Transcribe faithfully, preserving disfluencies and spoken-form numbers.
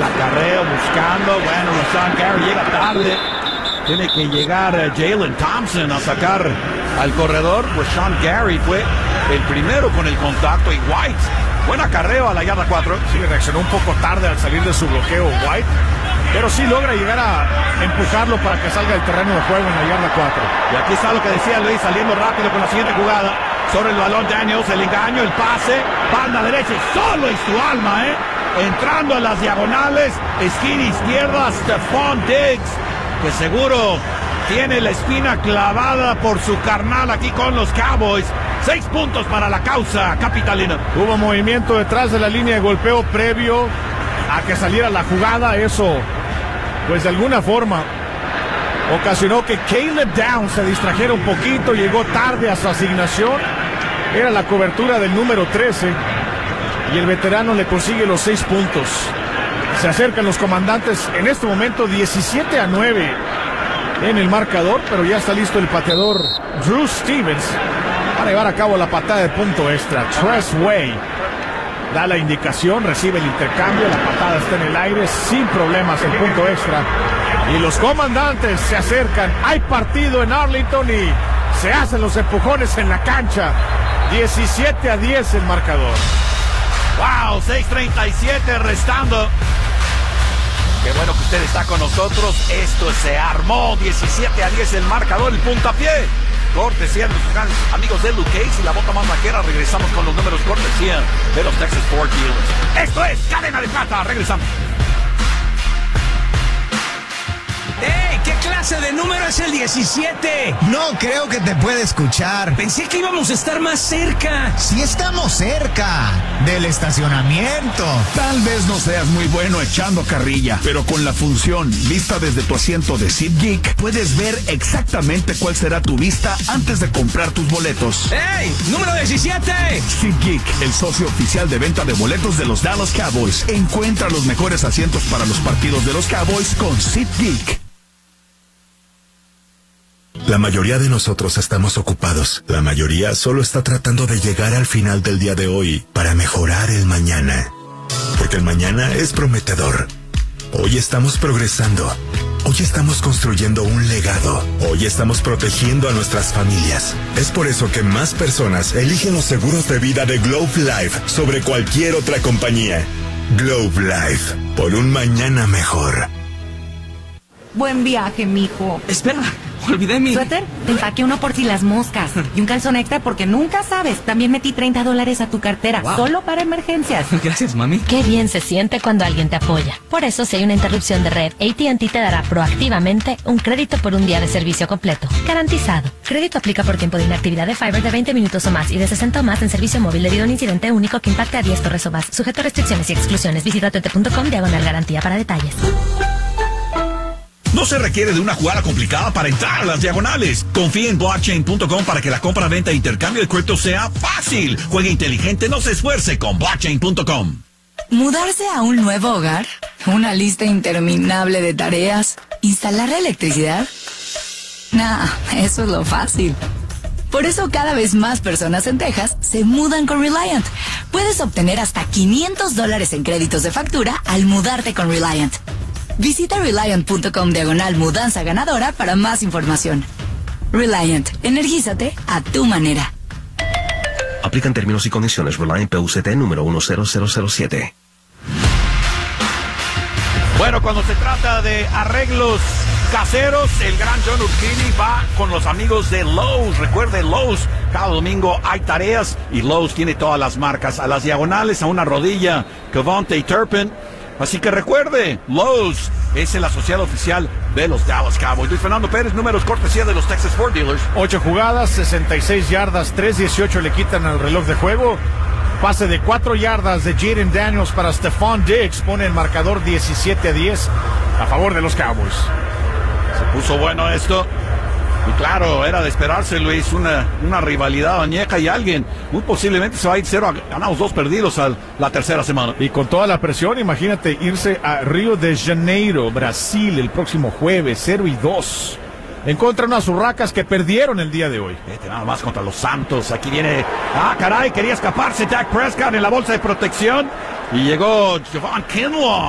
el acarreo buscando. Bueno, Rashawn Gary llega tarde. Tiene que llegar uh, Jalen Thompson a sacar al corredor. Rashawn Gary fue el primero con el contacto y White, buen acarreo a la yarda cuatro. Sí, reaccionó un poco tarde al salir de su bloqueo White, pero sí logra llegar a empujarlo para que salga del terreno de juego en la yarda cuatro. Y aquí está lo que decía Luis, saliendo rápido con la siguiente jugada. Sobre el balón Daniels, el engaño, el pase, banda derecha y solo en su alma, ¿eh? Entrando a las diagonales, esquina izquierda, Stephon Diggs, que seguro tiene la espina clavada por su carnal aquí con los Cowboys. Seis puntos para la causa capitalina. Hubo movimiento detrás de la línea de golpeo previo a que saliera la jugada. Eso, pues de alguna forma, ocasionó que Caleb Downs se distrajera un poquito. Llegó tarde a su asignación. Era la cobertura del número trece. Y el veterano le consigue los seis puntos. Se acercan los comandantes en este momento diecisiete a nueve en el marcador, pero ya está listo el pateador Drew Stevens para llevar a cabo la patada de punto extra. Tress Way da la indicación, recibe el intercambio, la patada está en el aire sin problemas, el punto extra. Y los comandantes se acercan. Hay partido en Arlington y se hacen los empujones en la cancha. diecisiete a diez el marcador. Wow, seis treinta y siete restando. Qué bueno que usted está con nosotros. Esto se armó. diecisiete a diez el marcador, el puntapié. Cortesía de los grandes amigos de Luke Case y la bota más vaquera. Regresamos con los números cortesía de los Texas Ford Dealers. Esto es Cadena de Plata. Regresamos. ¡Ey! ¿Qué clase de número es el diecisiete? No creo que te pueda escuchar. Pensé que íbamos a estar más cerca. Si estamos cerca del estacionamiento. Tal vez no seas muy bueno echando carrilla, pero con la función vista desde tu asiento de SeatGeek, puedes ver exactamente cuál será tu vista antes de comprar tus boletos. ¡Ey! ¡Número diecisiete! SeatGeek, el socio oficial de venta de boletos de los Dallas Cowboys. Encuentra los mejores asientos para los partidos de los Cowboys con SeatGeek. La mayoría de nosotros estamos ocupados. La mayoría solo está tratando de llegar al final del día de hoy para mejorar el mañana. Porque el mañana es prometedor. Hoy estamos progresando. Hoy estamos construyendo un legado. Hoy estamos protegiendo a nuestras familias. Es por eso que más personas eligen los seguros de vida de Globe Life sobre cualquier otra compañía. Globe Life, por un mañana mejor. Buen viaje, mijo. Espera, olvidé mi... ¿Suéter? Te empaqué uno por si las moscas. Y un calzón extra porque nunca sabes. También metí treinta dólares a tu cartera. Wow. Solo para emergencias. Gracias, mami. Qué bien se siente cuando alguien te apoya. Por eso, si hay una interrupción de red, A T and T te dará proactivamente un crédito por un día de servicio completo. Garantizado. Crédito aplica por tiempo de inactividad de Fiber de veinte minutos o más y de sesenta o más en servicio móvil debido a un incidente único que impacte a diez torres o más. Sujeto a restricciones y exclusiones. Visita tuete punto com diagonal garantía para detalles. No se requiere de una jugada complicada para entrar a las diagonales. Confíe en blockchain punto com para que la compra, venta e intercambio de cripto sea fácil. Juegue inteligente, no se esfuerce con blockchain punto com. ¿Mudarse a un nuevo hogar? ¿Una lista interminable de tareas? ¿Instalar la electricidad? Nah, eso es lo fácil. Por eso cada vez más personas en Texas se mudan con Reliant. Puedes obtener hasta quinientos dólares en créditos de factura al mudarte con Reliant. Visita Reliant punto com diagonal mudanza ganadora para más información. Reliant, energízate a tu manera. Aplican términos y condiciones. Reliant P U C T número uno cero cero cero siete. Bueno, cuando se trata de arreglos caseros, el gran John Urquini va con los amigos de Lowe's. Recuerde, Lowe's, cada domingo hay tareas y Lowe's tiene todas las marcas. A las diagonales, a una rodilla, Cavante Turpin. Así que recuerde, Lowe's es el asociado oficial de los Dallas Cowboys. Luis Fernando Pérez, números cortesía de los Texas Ford Dealers. Ocho jugadas, sesenta y seis yardas, tres dieciocho le quitan al reloj de juego. Pase de cuatro yardas de Jaden Daniels para Stephon Diggs. Pone el marcador diecisiete a diez a favor de los Cowboys. Se puso bueno esto. Y claro, era de esperarse, Luis, una, una rivalidad añeja y alguien muy posiblemente se va a ir cero, ganamos dos perdidos a la tercera semana. Y con toda la presión, imagínate irse a Río de Janeiro, Brasil, el próximo jueves, cero y dos. En contra de unas urracas que perdieron el día de hoy. Este nada más contra los Santos. Aquí viene, ah caray, quería escaparse Dak Prescott en la bolsa de protección. Y llegó Javon Kinlaw.